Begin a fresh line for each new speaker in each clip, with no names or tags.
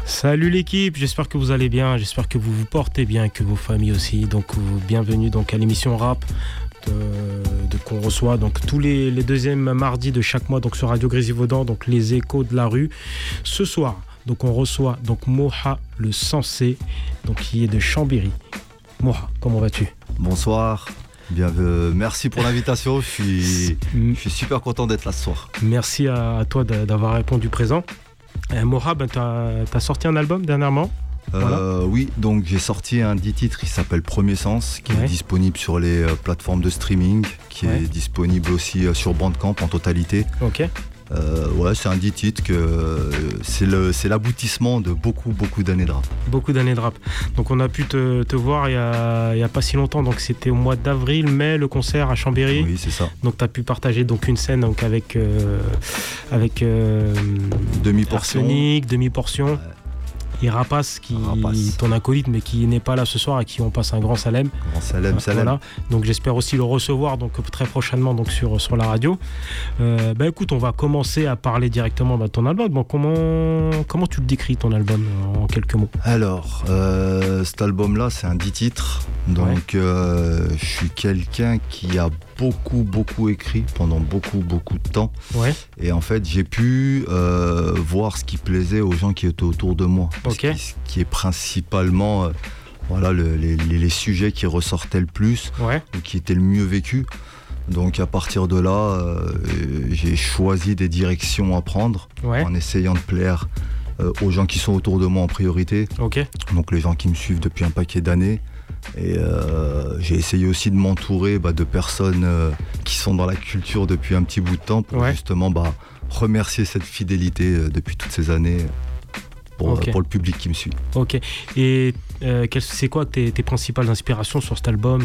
Salut l'équipe, j'espère que vous allez bien, j'espère que vous vous portez bien, que vos familles aussi. Donc bienvenue donc à l'émission Rap qu'on reçoit donc tous les deuxièmes mardis de chaque mois donc sur Radio Grésivaudan, donc les échos de la rue. Ce soir, donc on reçoit donc Moha le Sensé, donc qui est de Chambéry. Moha, comment vas-tu?
Bonsoir. Bien, merci pour l'invitation, je suis super content d'être là ce soir.
Merci à toi d'avoir répondu présent. Moha, t'as sorti un album dernièrement? Voilà.
Oui, donc j'ai sorti un 10 titres qui s'appelle Premier Sens, qui est disponible sur les plateformes de streaming, qui est disponible aussi sur Bandcamp en totalité.
Ok.
C'est un 10 titres que c'est l'aboutissement de beaucoup d'années de rap.
Beaucoup d'années de rap. Donc on a pu te voir il y a pas si longtemps, donc c'était au mois d'avril, mai, le concert à Chambéry.
Oui, c'est ça.
Donc tu as pu partager donc une scène donc avec
Demi-portion.
Arsenic, Demi-portion.
Ouais.
Et Rapace, ton acolyte, mais qui n'est pas là ce soir, à qui on passe un grand salem.
Grand salem.
Voilà. Donc j'espère aussi le recevoir donc très prochainement donc sur la radio. Écoute, on va commencer à parler directement de ton album. Bon, comment tu le décris ton album en quelques mots?
Alors, cet album-là, c'est un 10 titres. Donc je suis quelqu'un qui a beaucoup écrit pendant beaucoup de temps.
Ouais.
Et en fait, j'ai pu voir ce qui plaisait aux gens qui étaient autour de moi.
Ok.
Ce qui est principalement les sujets qui ressortaient le plus, ou qui étaient le mieux vécus. Donc à partir de là, j'ai choisi des directions à prendre en essayant de plaire aux gens qui sont autour de moi en priorité.
Ok.
Donc les gens qui me suivent depuis un paquet d'années. Et j'ai essayé aussi de m'entourer de personnes qui sont dans la culture depuis un petit bout de temps pour justement remercier cette fidélité depuis toutes ces années pour le public qui me suit.
Ok. Et c'est quoi tes principales inspirations sur cet album?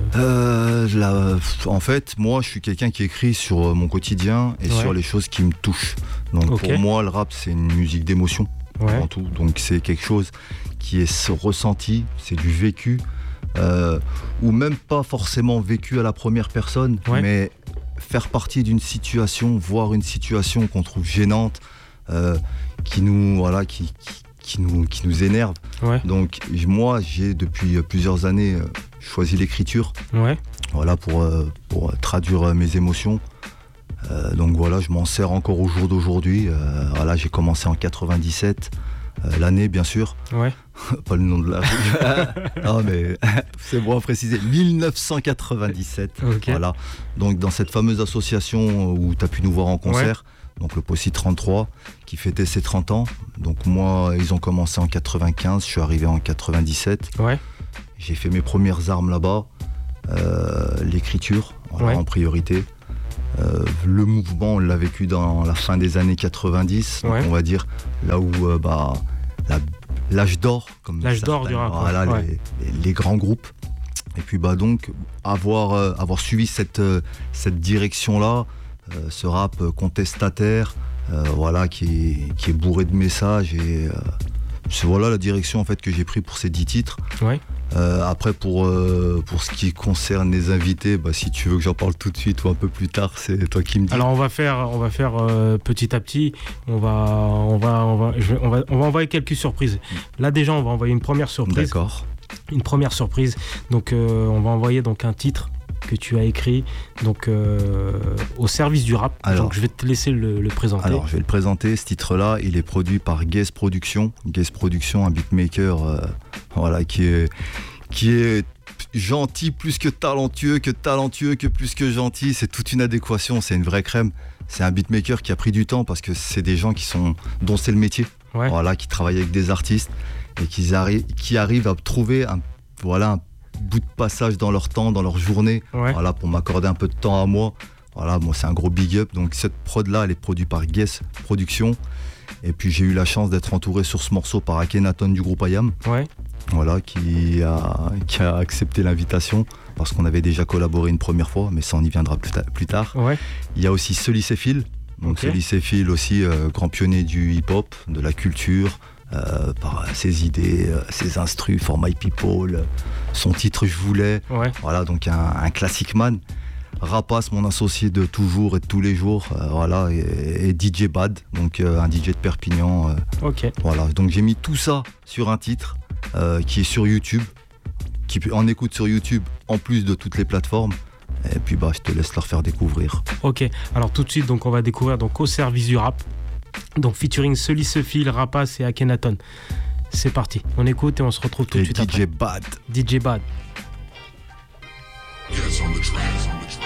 En fait, moi, je suis quelqu'un qui écrit sur mon quotidien et sur les choses qui me touchent. Donc pour moi, le rap, c'est une musique d'émotion avant tout. Donc c'est quelque chose qui est ressenti, c'est du vécu. Ou même pas forcément vécu à la première personne, mais faire partie d'une situation, voir une situation qu'on trouve gênante, qui nous énerve. Donc moi, j'ai depuis plusieurs années choisi l'écriture, pour traduire mes émotions. Donc voilà, je m'en sers encore au jour d'aujourd'hui. J'ai commencé en 97. L'année, bien sûr. Pas le nom de la rue. Non, mais c'est bon à préciser. 1997. Voilà. Donc, dans cette fameuse association où tu as pu nous voir en concert, donc le POSI 33, qui fêtait ses 30 ans. Donc, moi, ils ont commencé en 95. Je suis arrivé en 97. J'ai fait mes premières armes là-bas. L'écriture, en priorité. Le mouvement, on l'a vécu dans la fin des années 90, donc on va dire là où l'âge d'or, comme
l'âge d'or du rap,
les grands groupes. Et puis donc avoir suivi cette direction-là, ce rap contestataire, qui est bourré de messages, et c'est la direction en fait que j'ai pris pour ces 10 titres. Après pour ce qui concerne les invités, si tu veux que j'en parle tout de suite ou un peu plus tard, c'est toi qui me dis.
Alors on va faire petit à petit. On va envoyer quelques surprises. Là déjà on va envoyer une première surprise.
D'accord.
Une première surprise. Donc on va envoyer donc un titre que tu as écrit donc au service du rap. Alors, donc je vais te laisser le présenter.
Alors je vais le présenter. Ce titre-là, il est produit par Guess Production. Guess Production, un beatmaker qui est gentil plus que talentueux que plus que gentil. C'est toute une adéquation, c'est une vraie crème. C'est un beatmaker qui a pris du temps parce que c'est des gens dont c'est le métier. Qui travaillent avec des artistes et qui arrivent à trouver un bout de passage dans leur temps, dans leur journée, pour m'accorder un peu de temps à moi. Moi c'est un gros big up. Donc cette prod là, elle est produite par Guess Production. Et puis j'ai eu la chance d'être entouré sur ce morceau par Akhenaton du groupe IAM. Qui a accepté l'invitation parce qu'on avait déjà collaboré une première fois, mais ça on y viendra plus tard. Il y a aussi Celis et Phil. Donc Celis et Phil aussi, grand pionnier du hip-hop, de la culture, par ses idées, ses instrus, For My People, son titre Je voulais. Donc un classic man. Rapace, mon associé de toujours et de tous les jours, voilà, et DJ Bad, donc un DJ de Perpignan.
Ok.
Voilà, donc j'ai mis tout ça sur un titre qui est sur YouTube, qui en écoute sur YouTube en plus de toutes les plateformes. Et puis je te laisse leur faire découvrir.
Ok, alors tout de suite donc on va découvrir donc Au service du rap, donc featuring Solisofil, Rapace et Akhenaton. C'est parti, on écoute et on se retrouve tout de suite
DJ
après.
Bad.
DJ Bad.